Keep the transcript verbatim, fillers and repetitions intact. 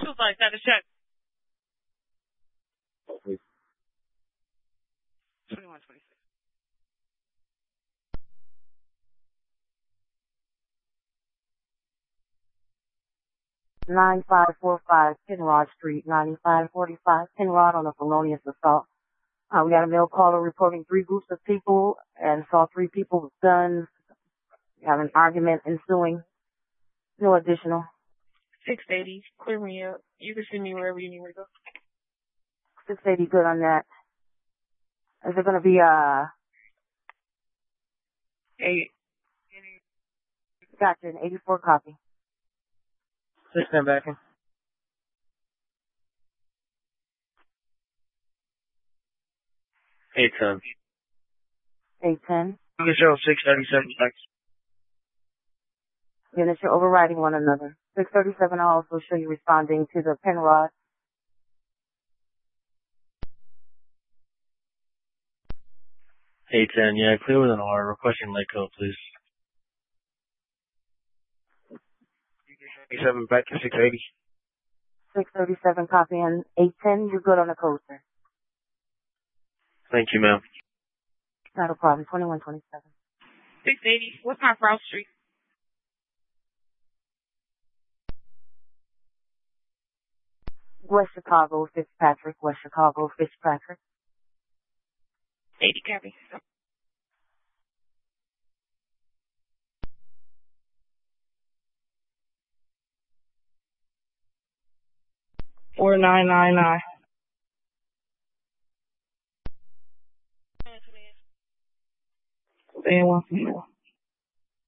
was like, got to check. twenty-one twenty-six. nine five four five Penrod Street, ninety-five forty-five Penrod on a felonious assault. Uh, we got a male caller reporting three groups of people and saw three people with guns. We have an argument ensuing. No additional. six eighty, clear me up. You can send me wherever you need me to go. six eighty, good on that. Is there going to be a... Eight. Gotcha, an eighty-four copy. Just stand back in. eight ten. eight ten. You can show six thirty-seven back. Units, you're overriding one another. six thirty-seven, I'll also show you responding to the Penrod. eight ten, yeah, clear with an R. Requesting late code, please. thirty-seven back to six eighty. six thirty-seven, copy, and eight ten, you're good on the code, sir. Thank you, ma'am. Not a problem. twenty-one twenty-seven. six eighty. What's my Route Street? West Chicago, Fitzpatrick. West Chicago, Fitzpatrick. eighty, copy. four nine nine nine. And one from